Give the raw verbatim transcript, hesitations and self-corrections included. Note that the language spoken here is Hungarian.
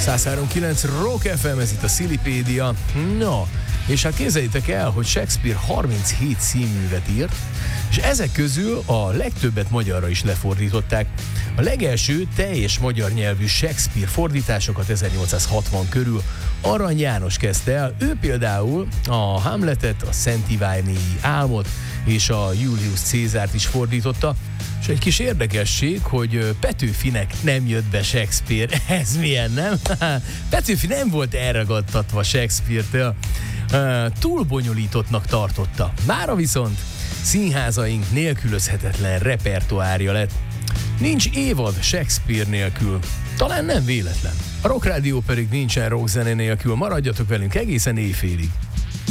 száz három kilenc Rock ef em, ez itt a Szilipédia. No, és hát képzeljétek el, hogy Shakespeare harminchét színművet írt, és ezek közül a legtöbbet magyarra is lefordították. A legelső teljes magyar nyelvű Shakespeare fordításokat ezernyolcszázhatvan körül Arany János kezdte el. Ő például a Hamletet, a Szent Iványi Álmot és a Julius Cézárt is fordította. És egy kis érdekesség, hogy Petőfinek nem jött be Shakespeare. Ez milyen, nem? Petőfi nem volt elragadtatva Shakespeare-től. Túl bonyolítottnak tartotta. Mára viszont színházaink nélkülözhetetlen repertoárja lett. Nincs évad Shakespeare nélkül. Talán nem véletlen. A Rock Rádió pedig nincsen rockzene nélkül. Maradjatok velünk egészen éjfélig.